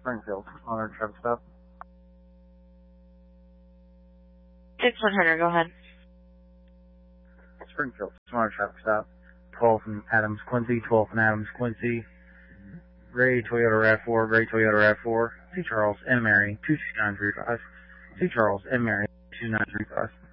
Springfield, 100 traffic stop. 6100, go ahead. Springfield, 100 traffic stop. 12 from Adams Quincy, 12 from Adams Quincy. Gray Toyota RAV4, Gray Toyota RAV4. C. Charles and Mary, 22935. C. Charles and Mary, 2935.